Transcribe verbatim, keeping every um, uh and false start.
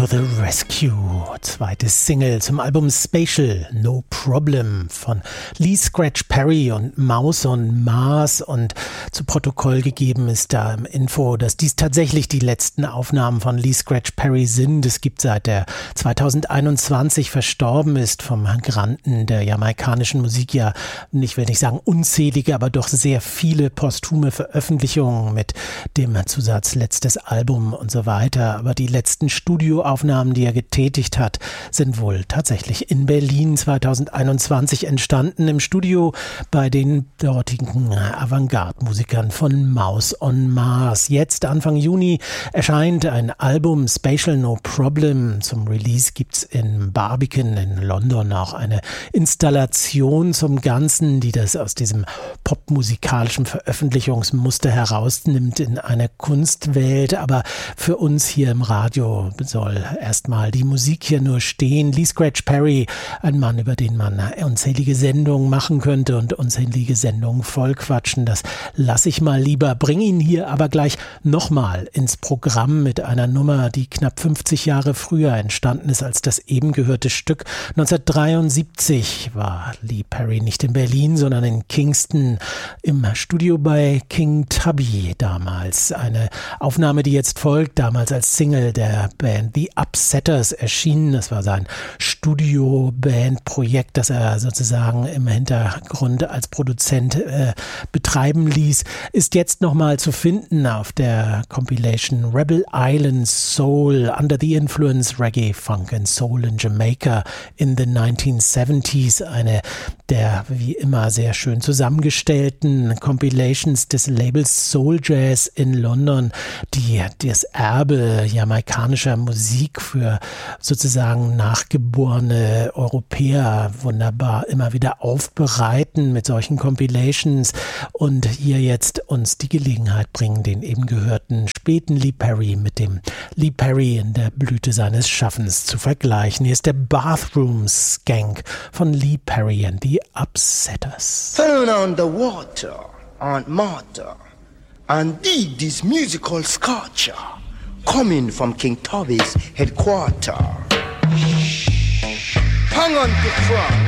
to the Rescue, zweite Single zum Album Spatial, No Problem von Lee Scratch Perry und Mouse on Mars, und zu Protokoll gegeben ist da im Info, dass dies tatsächlich die letzten Aufnahmen von Lee Scratch Perry sind. Es gibt, seit er zweitausendeinundzwanzig verstorben ist, vom Granden der jamaikanischen Musik ja, ich will nicht sagen unzählige, aber doch sehr viele posthume Veröffentlichungen mit dem Zusatz letztes Album und so weiter. Aber die letzten Studioaufnahmen, die er getätigt hat, sind wohl tatsächlich in Berlin zweitausendeinundzwanzig entstanden, im Studio bei den dortigen Avantgarde-Musikern von Mouse on Mars. Jetzt, Anfang Juni, erscheint ein Album, Spatial No Problem. Zum Release gibt's in Barbican in London auch eine Installation zum Ganzen, die das aus diesem popmusikalischen Veröffentlichungsmuster herausnimmt in eine Kunstwelt. Aber für uns hier im Radio soll erstmal die Musik hier nur stehen. Lee Scratch Perry, ein Mann, über den man unzählige Sendungen machen könnte und unzählige Sendungen vollquatschen. Das lasse ich mal lieber. Bring ihn hier aber gleich nochmal ins Programm mit einer Nummer, die knapp fünfzig Jahre früher entstanden ist als das eben gehörte Stück. neunzehnhundertdreiundsiebzig war Lee Perry nicht in Berlin, sondern in Kingston im Studio bei King Tubby damals. Eine Aufnahme, die jetzt folgt, damals als Single der Band The Upsetters erschienen. Das war sein Studio-Band-Projekt, das er sozusagen im Hintergrund als Produzent äh, betreiben ließ, ist jetzt nochmal zu finden auf der Compilation Rebel Island Soul, Under the Influence Reggae, Funk and Soul in Jamaica in the nineteen seventies. Eine der wie immer sehr schön zusammengestellten Compilations des Labels Soul Jazz in London, die das Erbe jamaikanischer Musik für sozusagen nachgeborene Europäer wunderbar immer wieder aufbereiten mit solchen Compilations und hier jetzt uns die Gelegenheit bringen, den eben gehörten späten Lee Perry mit dem Lee Perry in der Blüte seines Schaffens zu vergleichen. Hier ist der Bathroom Skank von Lee Perry and the Upsetters. Turn on the water, Aunt Martha, and dig this musical sculpture coming from King Tubby's headquarters. Hang on to front.